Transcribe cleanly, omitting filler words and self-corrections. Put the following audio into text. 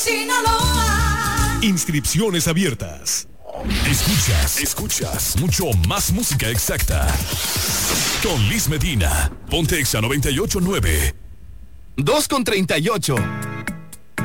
Sinaloa. Inscripciones abiertas. Escuchas mucho más música exacta. Con Liz Medina. Ponte Exa 98.9. 2:38.